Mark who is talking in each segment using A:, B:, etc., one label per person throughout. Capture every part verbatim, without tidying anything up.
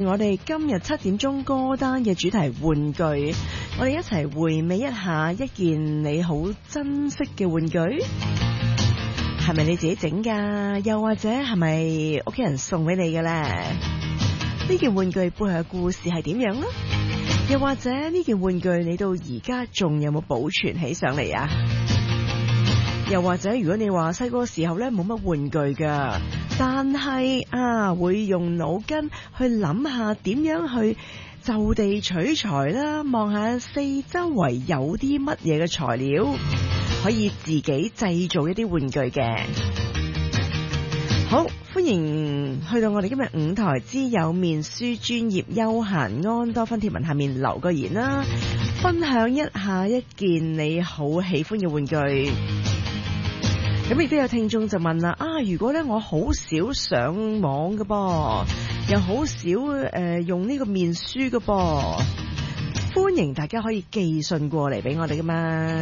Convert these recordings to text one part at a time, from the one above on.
A: 我哋今日七點鐘歌單嘅主題玩具，我哋一齊回味一下一件你好珍惜嘅玩具，係咪你自己整㗎？又或者係咪屋企人送俾你嘅呢？呢件玩具背後嘅故事係點樣呢？又或者呢件玩具你到而家仲有冇保存起上嚟啊？又或者如果你話細個時候咧冇乜玩具噶，但係啊會用腦筋去諗下點樣去就地取材啦，望下四周圍有啲乜嘢嘅材料可以自己製造一啲玩具嘅。好，歡迎去到我哋今日五台之友面書專頁休閒安多芬貼文下面留個言啦，分享一下一件你好喜歡嘅玩具。咁亦都有聽眾就問啦，啊如果咧我好少上網嘅噃，又好少誒、呃、用呢個面書嘅噃，歡迎大家可以寄信過嚟俾我哋噶嘛。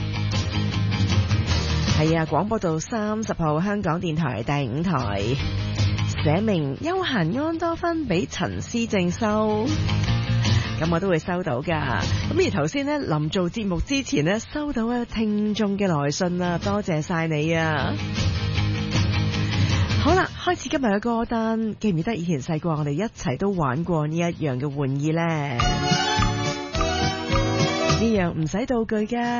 A: 係啊，廣播道三十號香港電台第五台，寫明休閒安多芬俾陳思正收，咁我都會收到噶。咁而頭先呢，臨做節目之前呢，收到啊聽眾嘅來信啊，多謝晒你啊！好啦，開始今日嘅歌單，記唔記得以前細個我哋一齊都玩過呢一樣嘅玩意呢？呢樣唔使道具噶。